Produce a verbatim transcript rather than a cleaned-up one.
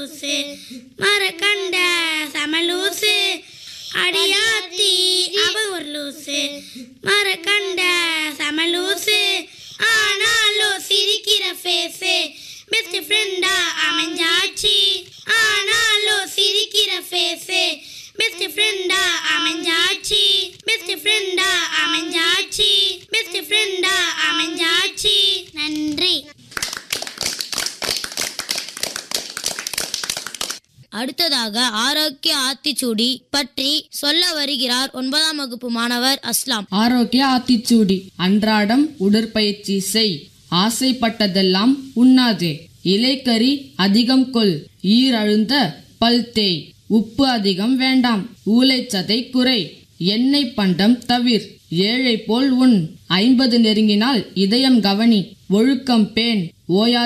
லூசு மரக்கண்ட சமலூசு அடியாத்தி அவ ஒரு லூசு மரக்கண்ட சமலூசு ஆனாலும் சிரிக்கிற ஃபேஸு பெஸ்ட் ஃப்ரெண்டா அமைஞ்சாச்சு ஆனாலும் சிரிக்கிற ஃபேஸு பெஸ்ட் ஃப்ரெண்டா அமைஞ்சாச்சு பெஸ்ட் ஃப்ரெண்டா அமைஞ்சாச்சு பெஸ்ட் ஃப்ரெண்டா அமைஞ்சாச்சு. நன்றி. அடுத்ததாக ஆரோக்கிய ஆத்திச்சூடி பற்றி சொல்ல வருகிறார் ஒன்பதாம் வகுப்பு மாணவர் அஸ்லாம். ஆரோக்கிய ஆத்திச்சூடி. அன்றாடம் உடற்பயிற்சி செய், ஆசைப்பட்டதெல்லாம் உண்ணாதே, இலைக்கறி அதிகம் கொள், ஈரழுந்த பல் தேய், உப்பு அதிகம் வேண்டாம், ஊளைச்சதை குறை, எண்ணெய் பண்டம் தவிர், ஏழை போல் உண், ஐம்பது நெருங்கினால் இதயம் கவனி, ஒழுக்கம் பேண், ஓயா